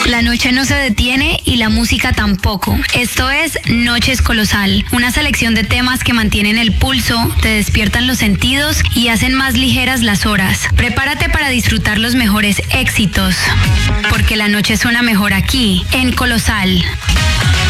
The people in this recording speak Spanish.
La noche no se detiene y la música tampoco. Esto es Noches Colosal, una selección de temas que mantienen el pulso, te despiertan los sentidos y hacen más ligeras las horas. Prepárate para disfrutar los mejores éxitos, porque la noche suena mejor aquí, en Colosal.